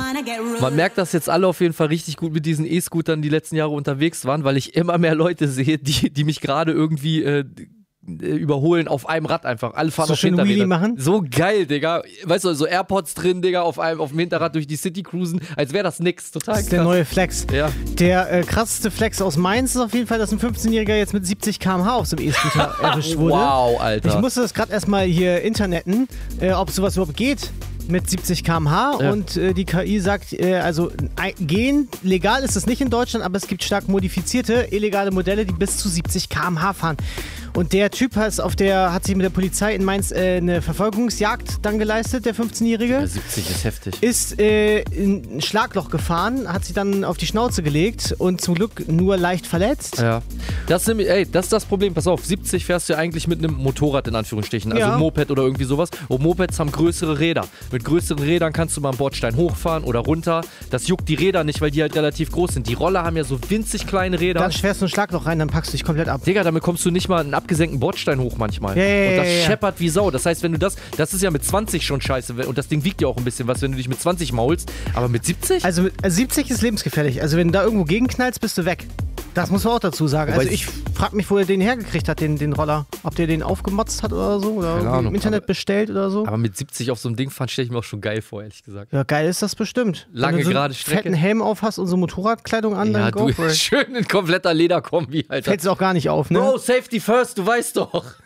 Man merkt, dass jetzt alle auf jeden Fall richtig gut mit diesen E-Scootern die letzten Jahre unterwegs waren, weil ich immer mehr Leute sehe, die mich gerade irgendwie überholen auf einem Rad einfach. Alle fahren so auf schön Hinterrädern. Wheelie machen? So geil, Digga. Weißt du, so AirPods drin, Digga, auf dem Hinterrad durch die City cruisen, als wäre das nix. Total krass. Das ist der neue Flex. Ja. Der krasseste Flex aus Mainz ist auf jeden Fall, dass ein 15-Jähriger jetzt mit 70 km/h auf so einem E-Scooter erwischt wurde. Wow, Alter. Ich musste das gerade erstmal hier interneten, ob sowas überhaupt geht. Mit 70 km/h und die KI sagt, also gehen, legal ist es nicht in Deutschland, aber es gibt stark modifizierte, illegale Modelle, die bis zu 70 km/h fahren. Und der Typ hat sich mit der Polizei in Mainz eine Verfolgungsjagd dann geleistet, der 15-Jährige. Ja, 70 ist heftig. Ist in ein Schlagloch gefahren, hat sich dann auf die Schnauze gelegt und zum Glück nur leicht verletzt. Ja. Das ist nämlich, das ist das Problem. Pass auf, 70 fährst du ja eigentlich mit einem Motorrad in Anführungsstrichen, also ein Moped oder irgendwie sowas. Und Mopeds haben größere Räder. Mit größeren Rädern kannst du mal einen Bordstein hochfahren oder runter. Das juckt die Räder nicht, weil die halt relativ groß sind. Die Roller haben ja so winzig kleine Räder. Dann fährst du ein Schlagloch rein, dann packst du dich komplett ab. Digga, damit kommst du nicht mal einen abgesenkten Bordstein hoch manchmal. Und das scheppert wie Sau. Das heißt, wenn du das ist ja mit 20 schon scheiße. Und das Ding wiegt ja auch ein bisschen was, wenn du dich mit 20 maulst. Aber mit 70? Also 70 ist lebensgefährlich. Also wenn du da irgendwo gegenknallst, bist du weg. Das muss man auch dazu sagen. Also ich frage mich, wo er den hergekriegt hat, den Roller. Ob der den aufgemotzt hat oder so. Oder im Internet bestellt oder so. Aber mit 70 auf so einem Ding fahren, stelle ich mir auch schon geil vor, ehrlich gesagt. Ja, geil ist das bestimmt. Lange wenn du so gerade Strecke. fetten Helm auf hast und so Motorradkleidung an, dann go for it. Schön in kompletter Lederkombi, Alter. Fällt es auch gar nicht auf, ne? Bro, Safety first, du weißt doch.